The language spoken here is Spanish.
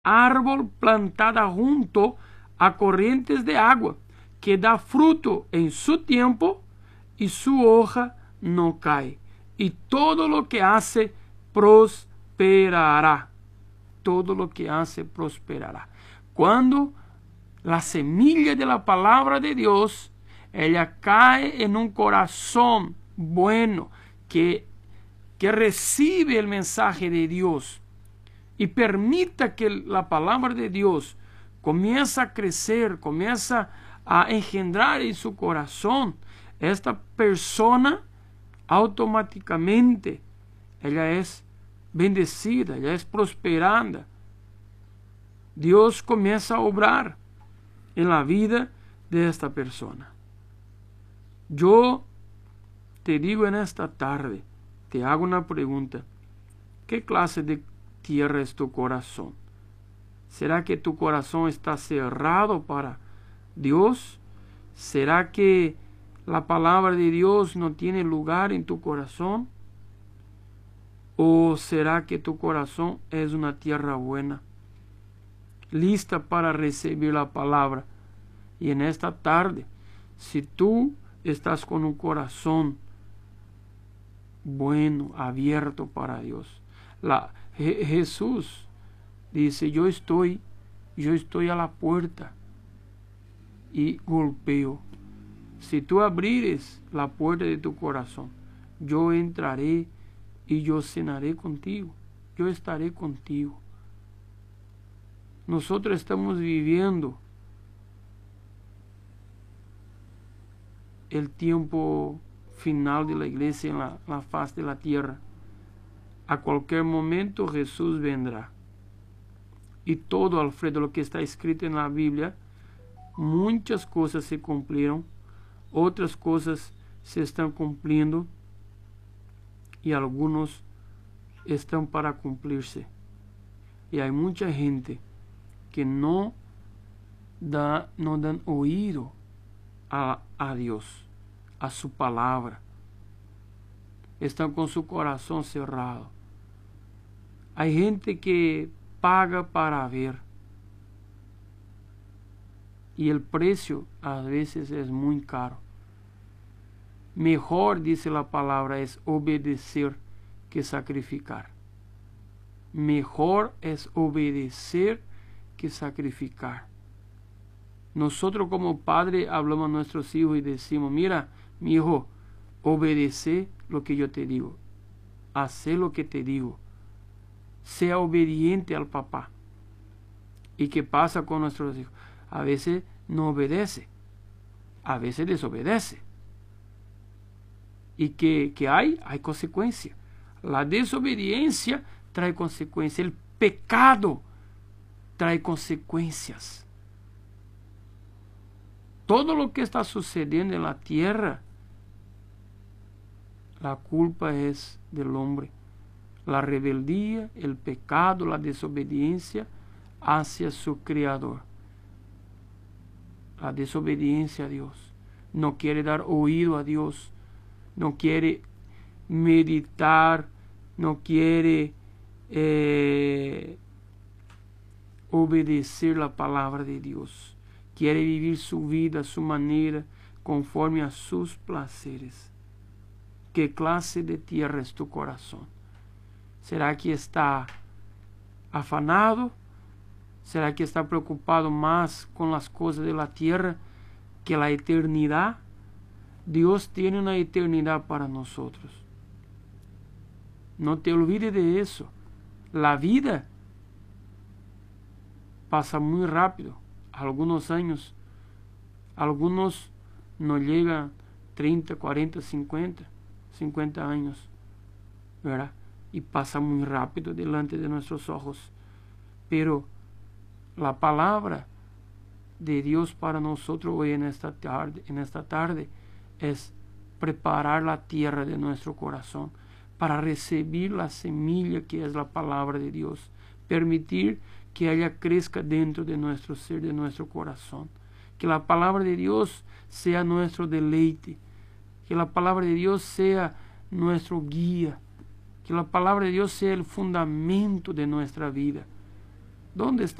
árbol plantada junto a corrientes de agua, que da fruto en su tiempo y su hoja no cae. Y todo lo que hace prosperará. Todo lo que hace prosperará. Cuando la semilla de la palabra de Dios, ella cae en un corazón bueno que recibe el mensaje de Dios y permita que la palabra de Dios comience a crecer, comienza a engendrar en su corazón, esta persona automáticamente ella es bendecida, ella es prosperada. Dios comienza a obrar en la vida de esta persona. Yo te digo en esta tarde, te hago una pregunta. ¿Qué clase de tierra es tu corazón? ¿Será que tu corazón está cerrado para Dios? ¿Será que la palabra de Dios no tiene lugar en tu corazón? ¿O será que tu corazón es una tierra buena, lista para recibir la palabra? Y en esta tarde, si tú estás con un corazón bueno, abierto para Dios, Jesús dice, yo estoy a la puerta y golpeo. Si tú abrires la puerta de tu corazón, yo entraré y yo cenaré contigo, yo estaré contigo. Nosotros estamos viviendo el tiempo final de la iglesia en la faz de la tierra. A cualquier momento Jesús vendrá. Y todo, Alfredo, lo que está escrito en la Biblia, muchas cosas se cumplieron, otras cosas se están cumpliendo y algunos están para cumplirse. Y hay mucha gente que no dan oído a Dios, a su palabra. Están con su corazón cerrado. Hay gente que paga para ver. Y el precio a veces es muy caro. Mejor, dice la palabra, es obedecer que sacrificar. Mejor es obedecer que sacrificar. Nosotros como padre hablamos a nuestros hijos y decimos, mira, mi hijo, obedece lo que yo te digo. Hace lo que te digo. Sea obediente al papá. ¿Y qué pasa con nuestros hijos? A veces no obedece. A veces desobedece. ¿Y qué hay? Hay consecuencia. La desobediencia trae consecuencias. El pecado trae consecuencias. Todo lo que está sucediendo en la tierra, la culpa es del hombre. La rebeldía, el pecado, la desobediencia hacia su Creador. La desobediencia a Dios. No quiere dar oído a Dios. No quiere meditar. No quiere obedecer la palabra de Dios. Quiere vivir su vida a su manera, conforme a sus placeres. ¿Qué clase de tierra es tu corazón? ¿Será que está afanado? ¿Será que está preocupado más con las cosas de la tierra que la eternidad? Dios tiene una eternidad para nosotros. No te olvides de eso. La vida pasa muy rápido. Algunos años. Algunos no llegan 30, 40, 50 años. ¿Verdad? Y pasa muy rápido delante de nuestros ojos. Pero la palabra de Dios para nosotros hoy en esta tarde es preparar la tierra de nuestro corazón para recibir la semilla que es la palabra de Dios. Permitir que ella crezca dentro de nuestro ser, de nuestro corazón. Que la palabra de Dios sea nuestro deleite. Que la palabra de Dios sea nuestro guía. Que la palabra de Dios sea el fundamento de nuestra vida. ¿Dónde está